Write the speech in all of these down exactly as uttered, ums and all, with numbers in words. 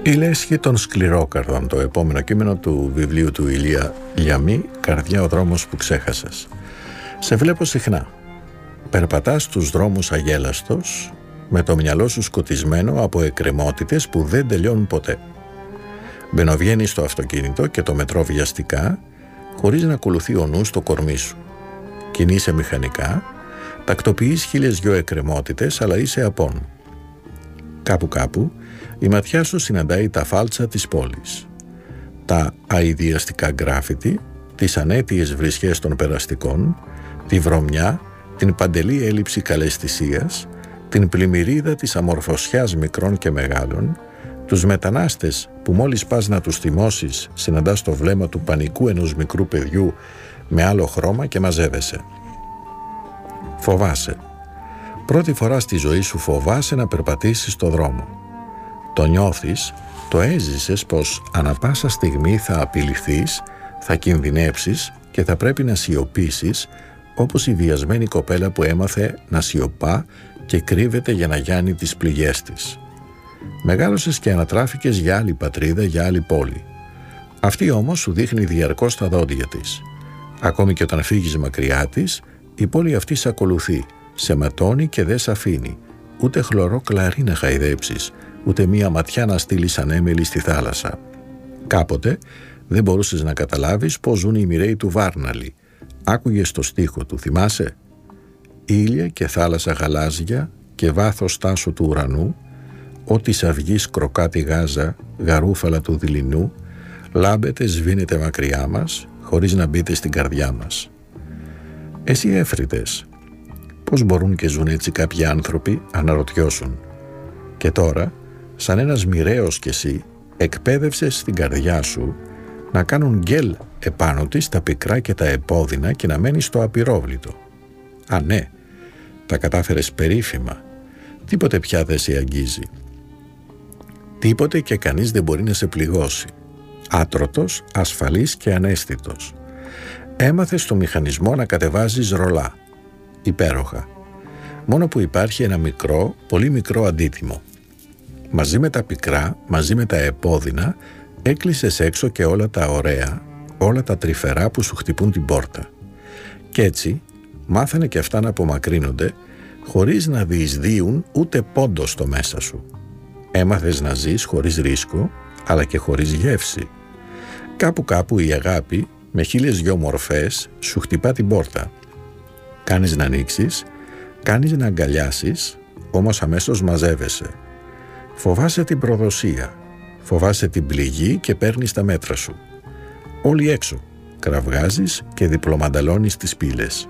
Η λέσχη των σκληρόκαρδων, το επόμενο κείμενο του βιβλίου του Ηλία Λιαμή, «Καρδιά, ο δρόμος που ξέχασες». Σε βλέπω συχνά. Περπατάς στους δρόμους αγέλαστος, με το μυαλό σου σκοτισμένο από εκκρεμότητες που δεν τελειώνουν ποτέ. Μπαινοβγαίνεις στο αυτοκίνητο και το μετρώ βιαστικά, χωρίς να ακολουθεί ο νους το κορμί σου. Κινείσαι μηχανικά, τακτοποιείς χίλιες δυο εκκρεμότητες, αλλά είσαι απόν. Κάπου κάπου η ματιά σου συναντάει τα φάλτσα της πόλης, τα αηδιαστικά γκράφιτι, τις ανέτειες βρισχές των περαστικών, τη βρωμιά, την παντελή έλλειψη καλαισθησίας, την πλημμυρίδα της αμορφωσιάς μικρών και μεγάλων, τους μετανάστες που μόλις πας να τους θυμώσεις συναντάς το βλέμμα του πανικού ενός μικρού παιδιού με άλλο χρώμα και μαζεύεσαι. Φοβάσαι. Πρώτη φορά στη ζωή σου φοβάσαι να περπατήσεις στο δρόμο. Το νιώθεις, το έζησες πως ανα πάσα στιγμή θα απειληθείς, θα κινδυνεύσεις και θα πρέπει να σιωπήσεις, όπως η βιασμένη κοπέλα που έμαθε να σιωπά και κρύβεται για να γιάνει τις πληγές της. Μεγάλωσες και ανατράφηκες για άλλη πατρίδα, για άλλη πόλη. Αυτή όμως σου δείχνει διαρκώς τα δόντια της. Ακόμη και όταν φύγεις μακριά της, η πόλη αυτή σε ακολουθεί, σε ματώνει και δεν σ' αφήνει. Ούτε χλωρό κλαρί να χαϊδέψεις, ούτε μία ματιά να στείλεις ανέμελη στη θάλασσα. Κάποτε δεν μπορούσες να καταλάβεις πώς ζουν οι μοιραίοι του Βάρναλη. Άκουγες το στίχο του, θυμάσαι? Ήλια και θάλασσα γαλάζια και βάθος τάσου του ουρανού, ό,τι σαυγής κροκάτη γάζα, γαρούφαλα του δειλινού, λάμπετε, σβήνετε μακριά μας, χωρίς να μπείτε στην καρδιά μας. Εσύ έφρυτες. Πώς μπορούν και ζουν έτσι κάποιοι άνθρωποι, αναρωτιώσουν. Και τώρα, σαν ένας μοιραίος κι εσύ, εκπαίδευσες στην καρδιά σου να κάνουν γκέλ επάνω της τα πικρά και τα επώδυνα και να μένεις στο απειρόβλητο. Α, ναι, τα κατάφερες περίφημα. Τίποτε πια δεν σε αγγίζει. Τίποτε και κανείς δεν μπορεί να σε πληγώσει. Άτρωτος, ασφαλής και αναίσθητος. Έμαθες το μηχανισμό να κατεβάζεις ρολά. Υπέροχα. Μόνο που υπάρχει ένα μικρό, πολύ μικρό αντίτιμο. Μαζί με τα πικρά, μαζί με τα επώδυνα, έκλεισες έξω και όλα τα ωραία, όλα τα τρυφερά που σου χτυπούν την πόρτα. Κι έτσι, μάθανε και αυτά να απομακρύνονται, χωρίς να διεισδύουν ούτε πόντο στο μέσα σου. Έμαθες να ζεις χωρίς ρίσκο, αλλά και χωρίς γεύση. Κάπου κάπου η αγάπη, με χίλιες δυο μορφές, σου χτυπά την πόρτα. Κάνεις να ανοίξεις, κάνεις να αγκαλιάσεις, όμως αμέσως μαζεύεσαι. Φοβάσαι την προδοσία, φοβάσαι την πληγή και παίρνεις τα μέτρα σου. Όλοι έξω, κραυγάζεις και διπλομανταλώνεις τις πύλες.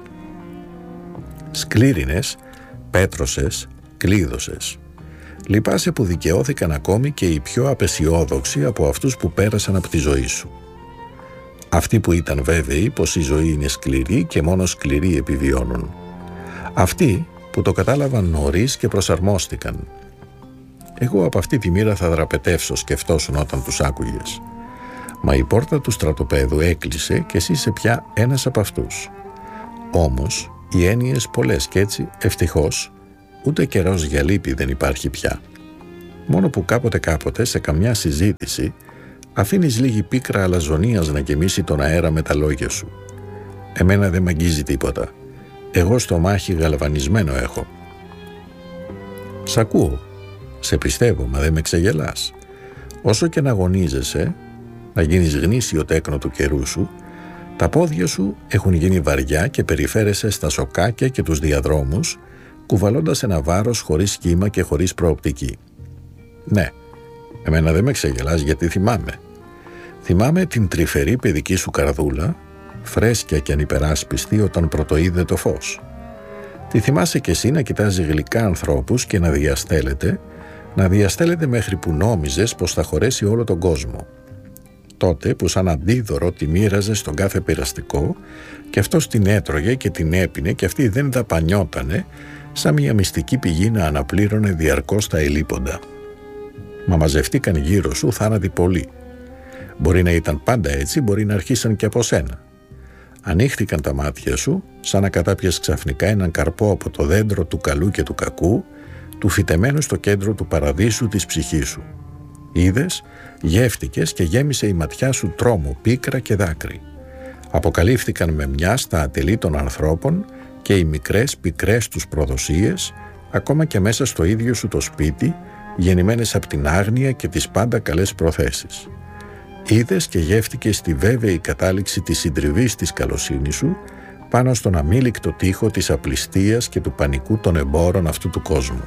Σκλήρινες, πέτρωσες, κλείδωσες. Λυπάσαι που δικαιώθηκαν ακόμη και οι πιο απεσιόδοξοι από αυτούς που πέρασαν από τη ζωή σου. Αυτοί που ήταν βέβαιοι πως η ζωή είναι σκληρή και μόνο σκληροί επιβιώνουν. Αυτοί που το κατάλαβαν νωρίς και προσαρμόστηκαν. Εγώ από αυτή τη μοίρα θα δραπετεύσω, σκεφτόσουν όταν τους άκουγες. Μα η πόρτα του στρατοπέδου έκλεισε και εσύ είσαι πια ένας από αυτούς. Όμως οι έννοιες πολλές κι έτσι, ευτυχώς, ούτε καιρός για λύπη δεν υπάρχει πια. Μόνο που κάποτε κάποτε σε καμιά συζήτηση αφήνεις λίγη πίκρα αλαζονίας να γεμίσει τον αέρα με τα λόγια σου. Εμένα δεν μ' αγγίζει τίποτα. Εγώ στο μάχη γαλβανισμένο έχω. Σ' ακούω. Σε πιστεύω, μα δεν με ξεγελάς. Όσο και να αγωνίζεσαι, να γίνεις γνήσιο τέκνο του καιρού σου, τα πόδια σου έχουν γίνει βαριά και περιφέρεσαι στα σοκάκια και τους διαδρόμους, κουβαλώντας ένα βάρος χωρίς κύμα και χωρίς προοπτική. Ναι, εμένα δεν με ξεγελάς γιατί θυμάμαι. Θυμάμαι την τρυφερή παιδική σου καρδούλα, φρέσκια και ανυπεράσπιστη όταν πρωτοείδε το φως. Τη θυμάσαι κι εσύ να κοιτάζει γλυκά ανθρώπους και να διαστέλλεται, να διαστέλλεται μέχρι που νόμιζες πως θα χωρέσει όλο τον κόσμο. Τότε που σαν αντίδωρο τη μοίραζε στον κάθε πειραστικό και αυτός την έτρωγε και την έπινε και αυτή δεν δαπανιότανε, σαν μια μυστική πηγή να αναπλήρωνε διαρκώς τα ελείποντα. Μα μαζευτήκαν γύρω σου θάνατοι πολλοί. Μπορεί να ήταν πάντα έτσι, μπορεί να αρχίσαν και από σένα. Ανοίχτηκαν τα μάτια σου, σαν να κατάπιες ξαφνικά έναν καρπό από το δέντρο του καλού και του κακού, του φυτεμένου στο κέντρο του παραδείσου της ψυχής σου. Είδες, γεύτηκες και γέμισε η ματιά σου τρόμο, πίκρα και δάκρυ. Αποκαλύφθηκαν με μια στα ατελή των ανθρώπων και οι μικρές πικρές τους προδοσίες, ακόμα και μέσα στο ίδιο σου το σπίτι, γεννημένες από την άγνοια και τις πάντα καλές προθέσεις. Είδες και γεύτηκες τη βέβαιη κατάληξη της συντριβής της καλοσύνης σου πάνω στον αμήλικτο τοίχο της απληστίας και του πανικού των εμπόρων αυτού του κόσμου.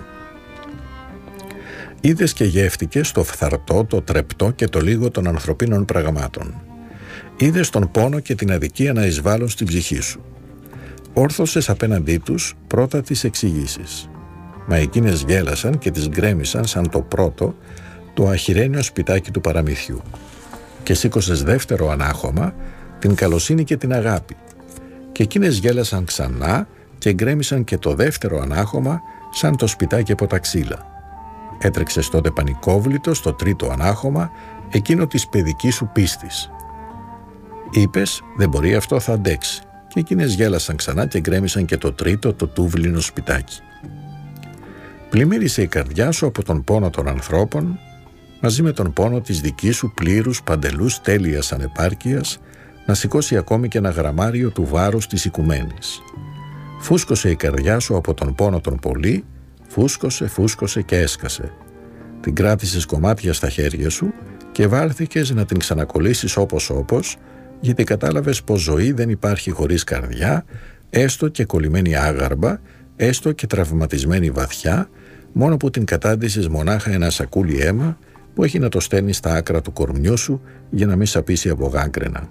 Είδες και γεύτηκες το φθαρτό, το τρεπτό και το λίγο των ανθρωπίνων πραγμάτων. Είδες τον πόνο και την αδικία να εισβάλλουν στην ψυχή σου. Όρθωσες απέναντί τους πρώτα τις εξηγήσεις. Μα εκείνες γέλασαν και τις γκρέμισαν σαν το πρώτο, το αχυρένιο σπιτάκι του παραμυθιού. Και σήκωσες δεύτερο ανάχωμα, την καλοσύνη και την αγάπη. Και εκείνες γέλασαν ξανά και γκρέμισαν και το δεύτερο ανάχωμα σαν το σπιτάκι από τα ξύλα. Έτρεξες τότε πανικόβλητο στο τρίτο ανάχωμα, εκείνο της παιδικής σου πίστης. Είπες, δεν μπορεί αυτό, θα αντέξει. Και εκείνες γέλασαν ξανά και γκρέμισαν και το τρίτο, το τούβλινο σπιτάκι. Πλημμύρισε η καρδιά σου από τον πόνο των ανθρώπων, μαζί με τον πόνο της δικής σου πλήρους παντελούς τέλειας ανεπάρκειας, να σηκώσει ακόμη και ένα γραμμάριο του βάρους της οικουμένης. Φούσκωσε η καρδιά σου από τον πόνο των πολλοί, φούσκωσε, φούσκωσε και έσκασε. Την κράτησες κομμάτια στα χέρια σου και βάρθηκες να την ξανακολλήσεις όπως όπως, γιατί κατάλαβες πως ζωή δεν υπάρχει χωρίς καρδιά, έστω και κολλημένη άγαρμπα, έστω και τραυματισμένη βαθιά, μόνο που την κατάντησες μονάχα ένα σακούλι αίμα που έχει να το στέλνει στα άκρα του κορμιού σου για να μην σαπίσει από γάγκρενα.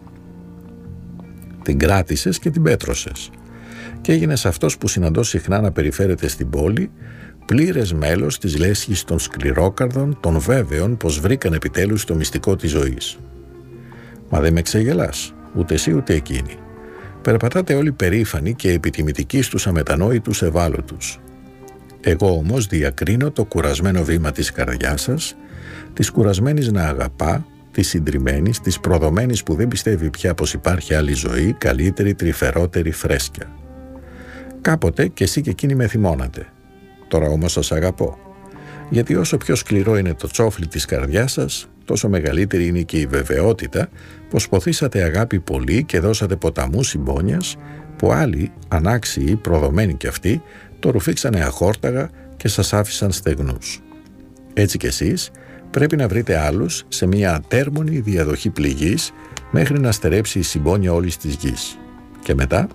Την κράτησες και την πέτρωσες και έγινες αυτός που συναντώ συχνά να περιφέρεται στην πόλη, πλήρες μέλος της λέσχης των σκληρόκαρδων, των βέβαιων πως βρήκαν επιτέλους το μυστικό της ζωής. Μα δεν με ξεγελάς, ούτε εσύ ούτε εκείνη. Περπατάτε όλοι περήφανοι και επιτιμητικοί στους αμετανόητους ευάλωτους. Εγώ όμως διακρίνω το κουρασμένο βήμα της καρδιάς σας, της κουρασμένης να αγαπά, της συντριμμένης, της προδομένης που δεν πιστεύει πια πως υπάρχει άλλη ζωή, καλύτερη, τρυφερότερη, φρέσκια. Κάποτε και εσύ και εκείνη με θυμώνατε. Τώρα όμως σας αγαπώ. Γιατί όσο πιο σκληρό είναι το τσόφλι της καρδιάς σας, τόσο μεγαλύτερη είναι και η βεβαιότητα πως ποθήσατε αγάπη πολύ και δώσατε ποταμούς συμπόνιας που άλλοι, ανάξιοι, προδομένοι κι αυτοί, το ρουφήξανε αχόρταγα και σας άφησαν στεγνούς. Έτσι κι εσείς πρέπει να βρείτε άλλους σε μια ατέρμονη διαδοχή πληγής μέχρι να στερέψει η συμπόνια όλης της γης. Και μετά,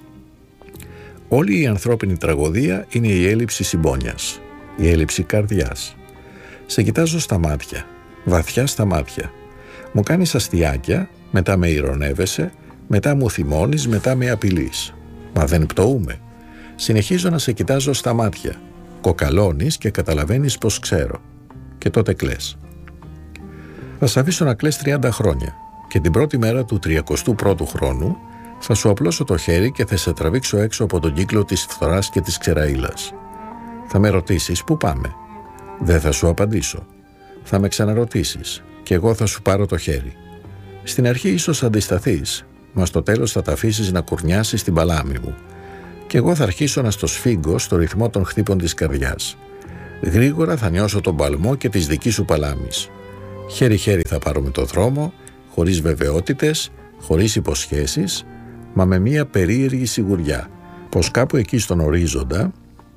όλη η ανθρώπινη τραγωδία είναι η έλλειψη συμπόνιας, η έλλειψη καρδιάς. Σε κοιτάζω στα μάτια, βαθιά στα μάτια. Μου κάνεις αστιάκια, μετά με ειρωνεύεσαι, μετά μου θυμώνεις, μετά με απειλείς. Μα δεν πτωούμε. Συνεχίζω να σε κοιτάζω στα μάτια. Κοκαλώνεις και καταλαβαίνεις πως ξέρω. Και τότε κλαις. Θα σ' αφήσω να κλαις τριάντα χρόνια και την πρώτη μέρα του τριακοστού πρώτου χρόνου θα σου απλώσω το χέρι και θα σε τραβήξω έξω από τον κύκλο της φθοράς και της ξεραΐλας. Θα με ρωτήσεις πού πάμε. Δεν θα σου απαντήσω. Θα με ξαναρωτήσεις και εγώ θα σου πάρω το χέρι. Στην αρχή ίσως αντισταθείς, μα στο τέλος θα τα αφήσεις να κουρνιάσεις την παλάμη μου. Και εγώ θα αρχίσω να στο σφίγγω στο ρυθμό των χτύπων της καρδιάς. Γρήγορα θα νιώσω τον παλμό και της δικής σου παλάμης. Χέρι-χέρι θα πάρουμε το δρόμο, χωρίς βεβαιότητες, χωρίς υποσχέσεις, μα με μία περίεργη σιγουριά, πως κάπου εκεί στον ορίζοντα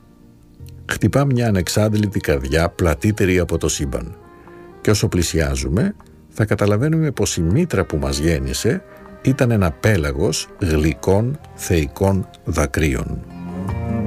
χτυπά μια ανεξάντλητη καρδιά πλατύτερη από το σύμπαν. Και όσο πλησιάζουμε, θα καταλαβαίνουμε πως η μήτρα που μας γέννησε ήταν ένα πέλαγος γλυκών θεϊκών δακρύων.